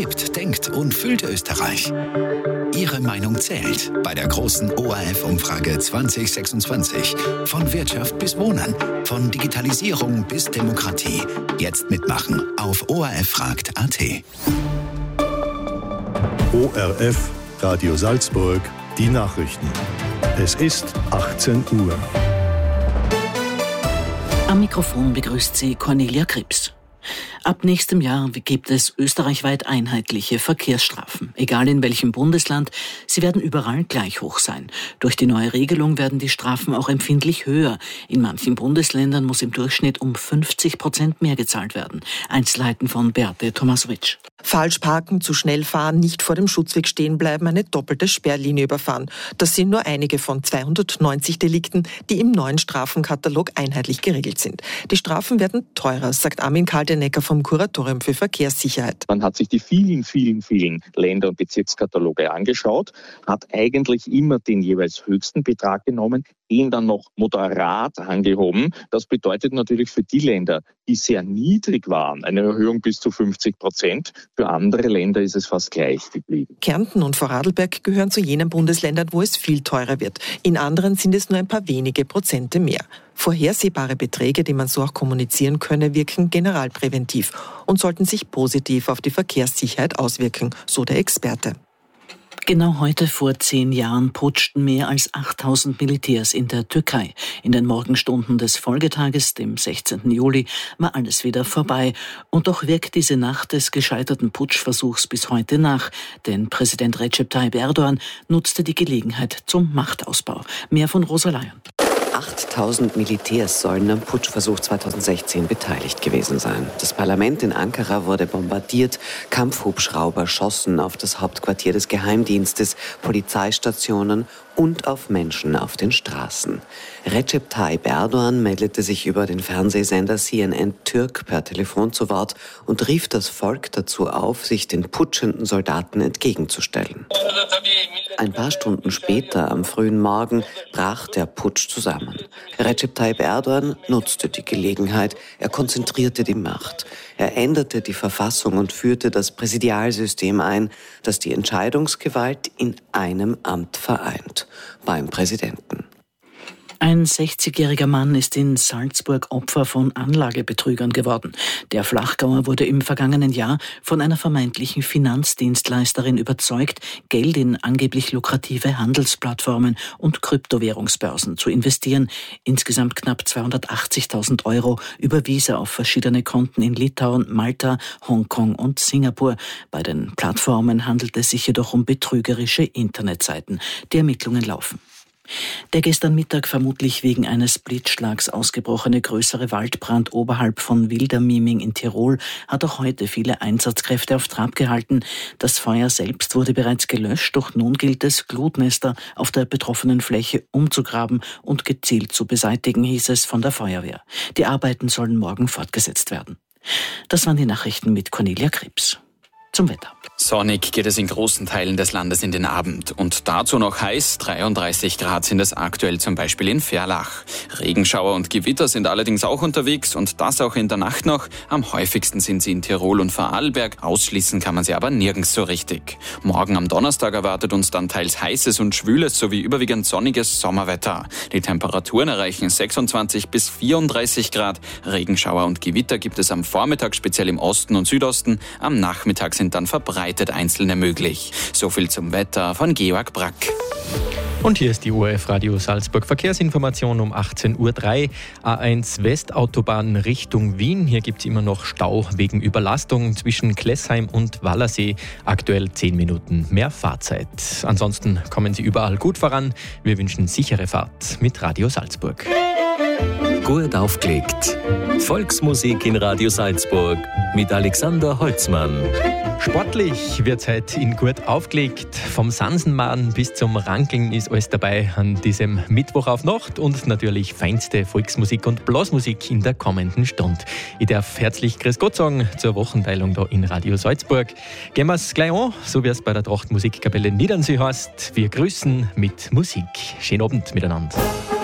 Lebt, denkt und fühlt Österreich. Ihre Meinung zählt bei der großen ORF-Umfrage 2026. Von Wirtschaft bis Wohnen, von Digitalisierung bis Demokratie. Jetzt mitmachen auf orffragt.at. ORF, Radio Salzburg, die Nachrichten. Es ist 18 Uhr. Am Mikrofon begrüßt Sie Cornelia Krips. Ab nächstem Jahr gibt es österreichweit einheitliche Verkehrsstrafen. Egal in welchem Bundesland, sie werden überall gleich hoch sein. Durch die neue Regelung werden die Strafen auch empfindlich höher. In manchen Bundesländern muss im Durchschnitt um 50% mehr gezahlt werden. Einzelheiten von Beate Tomasovic. Falsch parken, zu schnell fahren, nicht vor dem Schutzweg stehen bleiben, eine doppelte Sperrlinie überfahren. Das sind nur einige von 290 Delikten, die im neuen Strafenkatalog einheitlich geregelt sind. Die Strafen werden teurer, sagt Armin Kaltenecker vom Kuratorium für Verkehrssicherheit. Man hat sich die vielen Länder- und Bezirkskataloge angeschaut, hat eigentlich immer den jeweils höchsten Betrag genommen, ihn dann noch moderat angehoben. Das bedeutet natürlich für die Länder, die sehr niedrig waren, eine Erhöhung bis zu 50%. Für andere Länder ist es fast gleich geblieben. Kärnten und Vorarlberg gehören zu jenen Bundesländern, wo es viel teurer wird. In anderen sind es nur ein paar wenige Prozente mehr. Vorhersehbare Beträge, die man so auch kommunizieren könne, wirken generalpräventiv und sollten sich positiv auf die Verkehrssicherheit auswirken, so der Experte. Genau heute vor 10 Jahren putschten mehr als 8000 Militärs in der Türkei. In den Morgenstunden des Folgetages, dem 16. Juli, war alles wieder vorbei. Und doch wirkt diese Nacht des gescheiterten Putschversuchs bis heute nach. Denn Präsident Recep Tayyip Erdogan nutzte die Gelegenheit zum Machtausbau. Mehr von Rosa Layon. 8000 Militärs sollen am Putschversuch 2016 beteiligt gewesen sein. Das Parlament in Ankara wurde bombardiert, Kampfhubschrauber schossen auf das Hauptquartier des Geheimdienstes, Polizeistationen und auf Menschen auf den Straßen. Recep Tayyip Erdogan meldete sich über den Fernsehsender CNN Türk per Telefon zu Wort und rief das Volk dazu auf, sich den putschenden Soldaten entgegenzustellen. Ein paar Stunden später, am frühen Morgen, brach der Putsch zusammen. Recep Tayyip Erdogan nutzte die Gelegenheit, er konzentrierte die Macht. Er änderte die Verfassung und führte das Präsidialsystem ein, das die Entscheidungsgewalt in einem Amt vereint, beim Präsidenten. Ein 60-jähriger Mann ist in Salzburg Opfer von Anlagebetrügern geworden. Der Flachgauer wurde im vergangenen Jahr von einer vermeintlichen Finanzdienstleisterin überzeugt, Geld in angeblich lukrative Handelsplattformen und Kryptowährungsbörsen zu investieren. Insgesamt knapp 280.000 Euro überwies er auf verschiedene Konten in Litauen, Malta, Hongkong und Singapur. Bei den Plattformen handelt es sich jedoch um betrügerische Internetseiten. Die Ermittlungen laufen. Der gestern Mittag vermutlich wegen eines Blitzschlags ausgebrochene größere Waldbrand oberhalb von Wildermieming in Tirol hat auch heute viele Einsatzkräfte auf Trab gehalten. Das Feuer selbst wurde bereits gelöscht, doch nun gilt es, Glutnester auf der betroffenen Fläche umzugraben und gezielt zu beseitigen, hieß es von der Feuerwehr. Die Arbeiten sollen morgen fortgesetzt werden. Das waren die Nachrichten mit Cornelia Krips. Zum Wetter. Sonnig geht es in großen Teilen des Landes in den Abend und dazu noch heiß, 33 Grad sind es aktuell zum Beispiel in Verlach. Regenschauer und Gewitter sind allerdings auch unterwegs und das auch in der Nacht noch. Am häufigsten sind sie in Tirol und Vorarlberg, ausschließen kann man sie aber nirgends so richtig. Morgen am Donnerstag erwartet uns dann teils heißes und schwüles sowie überwiegend sonniges Sommerwetter. Die Temperaturen erreichen 26 bis 34 Grad. Regenschauer und Gewitter gibt es am Vormittag speziell im Osten und Südosten, am Nachmittag sind dann verbreitet einzelne möglich. So viel zum Wetter von Georg Brack. Und hier ist die ORF Radio Salzburg Verkehrsinformation um 18.03 Uhr. A1 Westautobahn Richtung Wien. Hier gibt es immer noch Stau wegen Überlastung zwischen Klessheim und Wallersee. Aktuell 10 Minuten mehr Fahrzeit. Ansonsten kommen Sie überall gut voran. Wir wünschen sichere Fahrt mit Radio Salzburg. Gut aufgelegt. Volksmusik in Radio Salzburg mit Alexander Holzmann. Sportlich wird es heute in Gut aufgelegt. Vom Sansenmaden bis zum Rankeln ist alles dabei an diesem Mittwoch auf Nacht und natürlich feinste Volksmusik und Blasmusik in der kommenden Stunde. Ich darf herzlich Grüß Gott sagen zur Wochenteilung da in Radio Salzburg. Gehen wir es gleich an, so wie es bei der Trachtmusikkapelle Niedernsee heißt. Wir grüßen mit Musik. Schönen Abend miteinander.